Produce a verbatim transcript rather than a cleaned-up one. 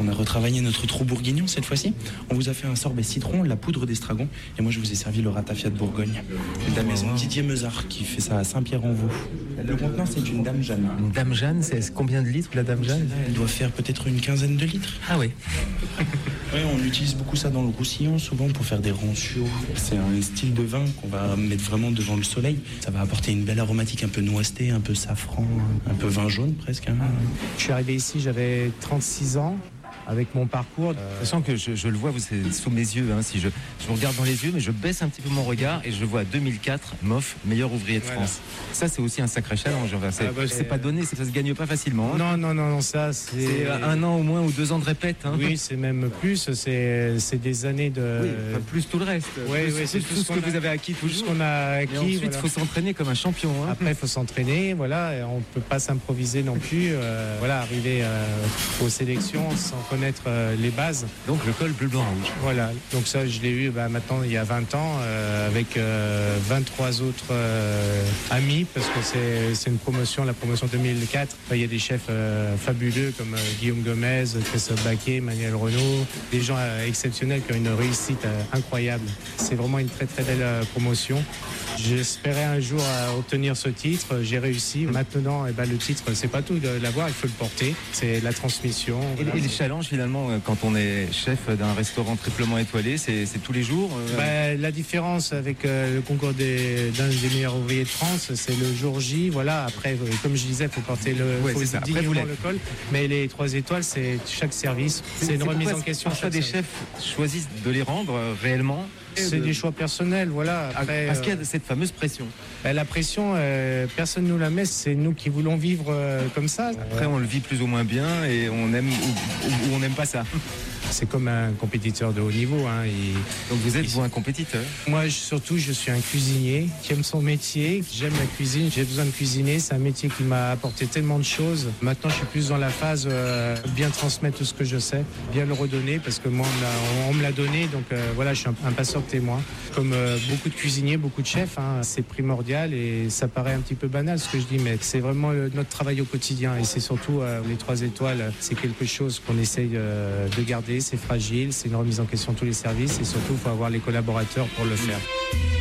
On a retravaillé notre trou bourguignon cette fois-ci. On vous a fait un sorbet citron, la poudre d'estragon, et moi je vous ai servi le ratafia de Bourgogne. De la maison Didier Meuzard qui fait ça à Saint-Pierre-en-Vaux. Le contenant, c'est une Dame Jeanne. Une Dame Jeanne, c'est combien de litres la Dame Jeanne? Elle doit faire peut-être une quinzaine de litres. Ah oui. Oui, on utilise beaucoup ça dans le Roussillon, souvent pour faire des ranchios. C'est un style de vin qu'on va mettre vraiment devant le soleil. Ça va apporter une belle aromatique un peu noisette, un peu safran, un peu vin jaune presque. Hein. Je suis arrivé ici, j'avais trente-six ans. Avec mon parcours. Euh... Je sens que je, je le vois, c'est sous mes yeux. Hein, si je, je vous regarde dans les yeux, mais je baisse un petit peu mon regard et je vois deux mille quatre, M O F, meilleur ouvrier de France. Voilà. Ça, c'est aussi un sacré challenge. Enfin, c'est ah bah, pas donné, ça se gagne pas facilement. Hein. Non, non, non, non, ça, c'est un an au moins ou deux ans de répète. Hein. Oui, c'est même plus. C'est des années de. Oui, enfin, plus tout le reste. Oui, oui, c'est tout, tout ce que a... vous avez acquis, tout ce qu'on a acquis. Et ensuite, il voilà. faut s'entraîner comme un champion. Hein. Après, il faut s'entraîner. Voilà, et on peut pas s'improviser non plus. Euh, voilà, arriver euh, aux sélections sans connaître euh, les base. Donc le col bleu, blanc, rouge. Voilà, donc ça je l'ai eu bah, maintenant il y a vingt ans euh, avec euh, vingt-trois autres euh, amis parce que c'est une promotion, la promotion deux mille quatre. Enfin, il y a des chefs euh, fabuleux comme euh, Guillaume Gomez, Christophe Baquet, Manuel Renaud, des gens euh, exceptionnels qui ont une réussite euh, incroyable. C'est vraiment une très très belle euh, promotion. J'espérais un jour euh, obtenir ce titre, j'ai réussi. Maintenant, eh ben, le titre, c'est pas tout de l'avoir, il faut le porter. C'est la transmission. Et, voilà. Et les challenges finalement, quand on est chef d'un restaurant triplement étoilé, c'est tous les jours euh... ben, La différence avec euh, le concours des, d'un des meilleurs ouvriers de France, c'est le jour J. Voilà, après, comme je disais, il faut porter le, ouais, faut ça. Après, vous le col. Mais les trois étoiles, c'est chaque service. C'est une remise en question. Parfois, des chefs choisissent de les rendre euh, réellement. C'est de... des choix personnels, voilà. Après, Parce qu'il y a cette fameuse pression. Ben, la pression, euh, personne ne nous la met, c'est nous qui voulons vivre euh, comme ça. Après, on le vit plus ou moins bien et on aime ou, ou on n'aime pas ça. C'est comme un compétiteur de haut niveau. Hein. Et, donc vous êtes, vous, un compétiteur? Moi, je, surtout, je suis un cuisinier qui aime son métier. J'aime la cuisine, j'ai besoin de cuisiner. C'est un métier qui m'a apporté tellement de choses. Maintenant, je suis plus dans la phase euh, bien transmettre tout ce que je sais, bien le redonner, parce que moi, on, on me l'a donné. Donc euh, voilà, je suis un, un passeur de témoin. Comme euh, beaucoup de cuisiniers, beaucoup de chefs, hein, c'est primordial et ça paraît un petit peu banal ce que je dis, mais c'est vraiment euh, notre travail au quotidien. Et c'est surtout euh, les trois étoiles, c'est quelque chose qu'on essaye euh, de garder. C'est fragile, c'est une remise en question de tous les services et surtout il faut avoir les collaborateurs pour le faire.